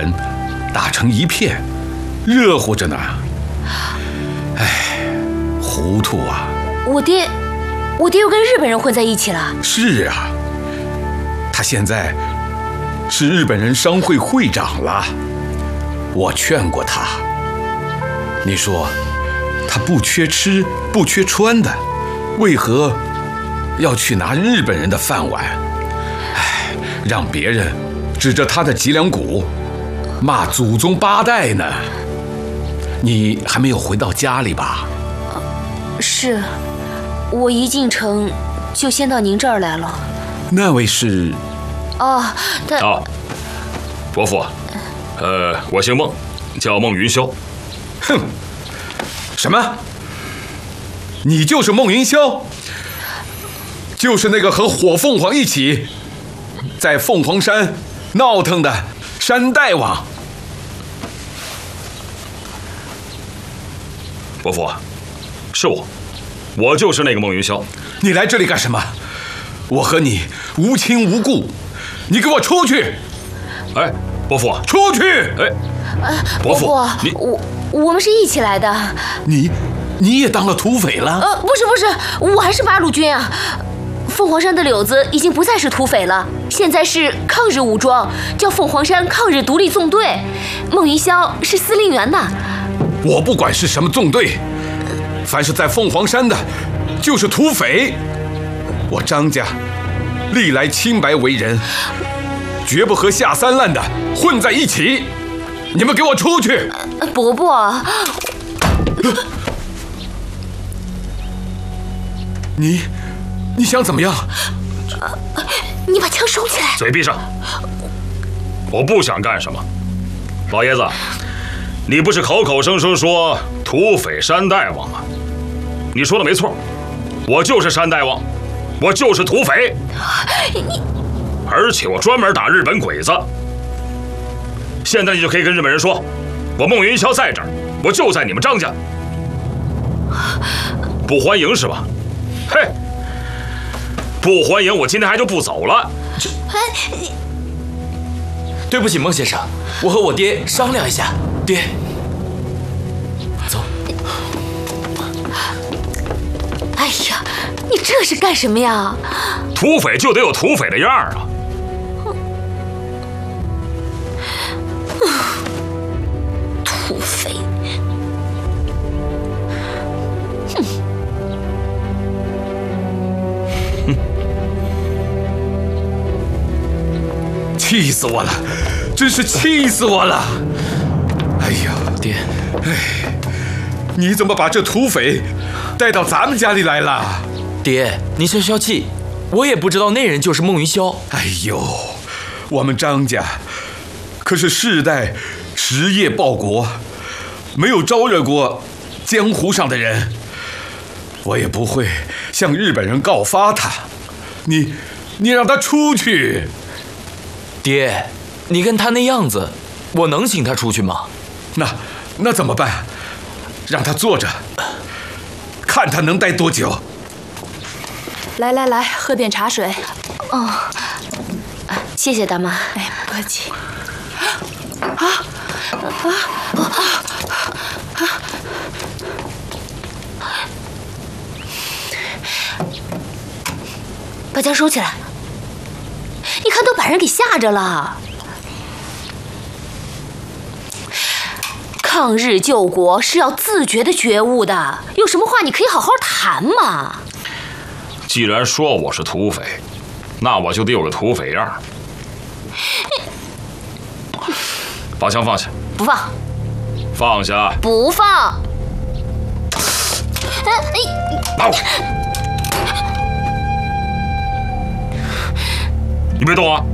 人打成一片，热乎着呢。哎，糊涂啊！ 我爹又跟日本人混在一起了。 是啊，他现在是日本人商会会长了。我劝过他，你说他不缺吃不缺穿的，为何要去拿日本人的饭碗？哎，让别人指着他的脊梁骨骂祖宗8代呢。你还没有回到家里吧？ 是，我一进城就先到您这儿来了。 那位是？ 哦， 伯父，我姓孟，叫孟云霄。 哼，什么？你就是孟云霄？就是那个和火凤凰一起在凤凰山闹腾的山大王？ 伯父，是我就是那个孟云霄。 你来这里干什么？我和你无亲无故，你给我出去！ 哎，伯父， 出去！ 哎，伯父， 我们是一起来的。 你也当了土匪了？ 不是，我还是八路军啊。凤凰山的柳子已经不再是土匪了，现在是抗日武装，叫凤凰山抗日独立纵队。孟云霄是司令员呢。 我不管是什么纵队，凡是在凤凰山的，就是土匪。我张家历来清白为人，绝不和下三滥的混在一起。你们给我出去！ 伯伯， 你想怎么样？ 你把枪收起来！ 嘴闭上！我不想干什么。老爷子，你不是口口声声说土匪山大王吗？你说的没错，我就是山大王，我就是土匪。而且我专门打日本鬼子。现在你就可以跟日本人说，我孟云霄在这儿，我就在你们张家。不欢迎是吧？嘿，不欢迎，我今天还就不走了。 对不起，孟先生，我和我爹商量一下。爹，走。 哎呀，你这是干什么呀？ 土匪就得有土匪的样儿啊！ 土匪， 气死我了，真是气死我了！哎呀， 爹， 你怎么把这土匪带到咱们家里来了？ 爹，您消消气，我也不知道那人就是孟云霄。 哎呦，我们张家可是世代实业报国，没有招惹过江湖上的人，我也不会向日本人告发他。你让他出去！ 爹，你看他那样子，我能请他出去吗？ 那怎么办？让他坐着，看他能待多久。 来，喝点茶水。 哦，谢谢大妈。 哎，不客气。 把枪收起来！你看，都把人给吓着了。抗日救国是要自觉的觉悟的，有什么话你可以好好谈嘛。 既然说我是土匪，那我就得有个土匪样。把枪放下！ 不放！ 放下！ 不放！ 拿我！你别动啊！